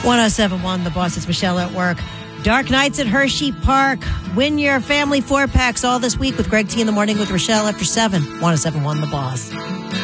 1071, The Boss. It's Michelle at work. Dark Nights at Hershey Park. Win your family 4-packs all this week with Greg T in the morning with Rochelle after 7. 1071, The Boss.